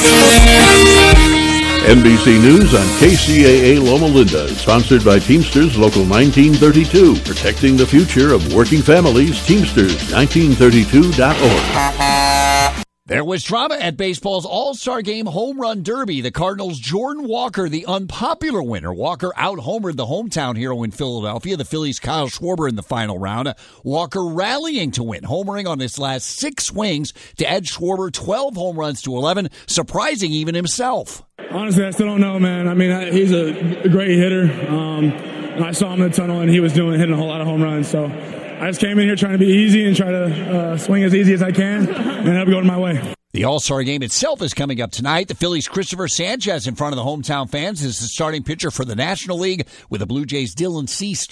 NBC News on KCAA Loma Linda is sponsored by Teamsters Local 1932, protecting the future of working families. Teamsters1932.org. There was drama at baseball's All-Star Game Home Run Derby. The Cardinals' Jordan Walker, the unpopular winner. Walker out-homered the hometown hero in Philadelphia. The Phillies' Kyle Schwarber in the final round. Walker rallying to win, homering on his last 6 swings to edge Schwarber 12 home runs to 11, surprising even himself. Honestly, I still don't know, man. I mean, he's a great hitter. I saw him in the tunnel, and he was hitting a whole lot of home runs, so I just came in here trying to be easy and try to swing as easy as I can, and that'll be going my way. The All-Star Game itself is coming up tonight. The Phillies' Christopher Sanchez in front of the hometown fans is the starting pitcher for the National League, with the Blue Jays' Dylan Cease